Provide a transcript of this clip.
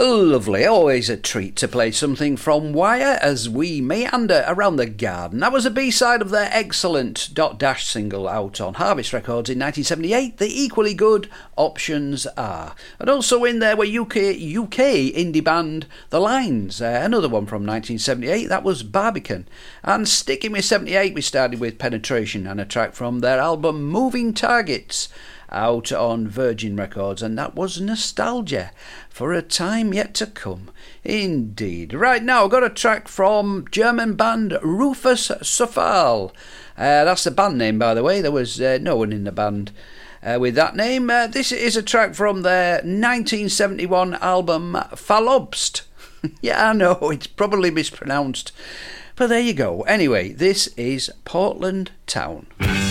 Lovely, always a treat to play something from Wire as we meander around the garden. That was a B-side of their excellent Dot Dash single out on Harvest Records in 1978, The Equally Good Options Are. And also in there were UK indie band The Lines, another one from 1978, that was Barbican. And sticking with 78, we started with Penetration and a track from their album Moving Targets, out on Virgin Records, and that was Nostalgia for a Time Yet to Come. Indeed. Right now, I've got a track from German band Rufus Safal. That's the band name, by the way. There was no one in the band with that name. This is a track from their 1971 album Fallobst. Yeah, I know, it's probably mispronounced, but there you go. Anyway, this is Portland Town.